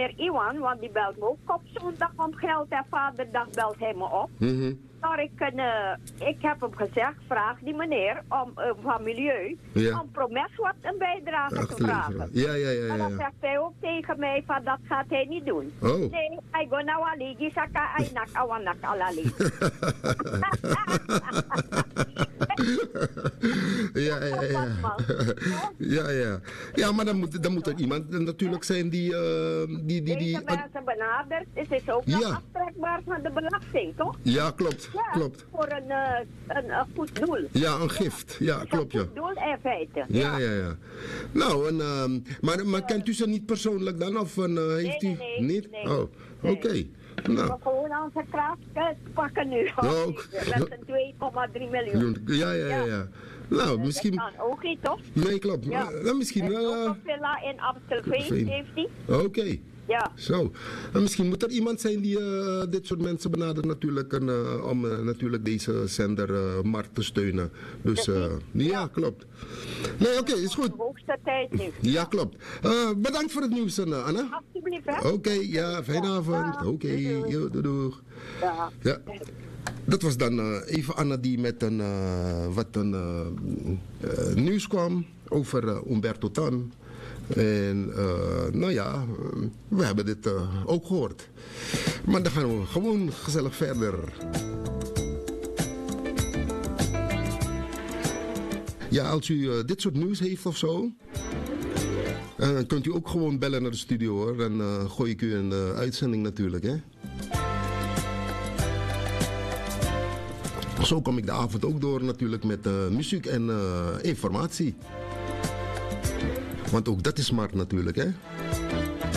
meneer Iwan, want die belt me ook op zondag om geld en vaderdag belt hij me op. Maar ik heb hem gezegd, vraag die meneer van Milieu om Promes wat een bijdrage te vragen. Ja. En dan zegt hij ook tegen mij van dat gaat hij niet doen. Oh. Nee, hij go nou ali, gisaka ay nak awanak alali. Ja, maar dan moet er iemand natuurlijk zijn die... Deze mensen benadert, is het ook nog aftrekbaar van de belasting, toch? Ja, klopt. Ja, klopt. voor een goed doel. Ja, een gift. Ja, klopt, ja. Een goed doel in feite. Ja. Nou, maar kent u ze niet persoonlijk dan? Of heeft u... Nee. Niet? Oh, oké. Nou. We gewoon onze kracht pakken nu. Ook. Dat is 2,3 miljoen. Ja. Nou, misschien... Dat kan ook niet, toch? Nee, klopt. Ja. Dan misschien wel... Ook een villa in Amstelveen heeft hij. Oké. Ja. Zo. En misschien moet er iemand zijn die dit soort mensen benadert natuurlijk om natuurlijk deze zender markt te steunen. Dus ja, klopt. Nee, oké, is goed. De hoogste tijd nu. Ja, klopt. Bedankt voor het nieuws, Anna. Alsjeblieft, hè. Oké, ja, fijne avond. Oké, doei. Ja. Dat was dan even Anna die met een nieuws kwam over Umberto Tan. En nou ja, we hebben dit ook gehoord. Maar dan gaan we gewoon gezellig verder. Ja, als u dit soort nieuws heeft of zo, kunt u ook gewoon bellen naar de studio hoor. Dan gooi ik u een uitzending natuurlijk, hè. Zo kom ik de avond ook door natuurlijk met muziek en informatie. Want ook dat is smart natuurlijk, hè.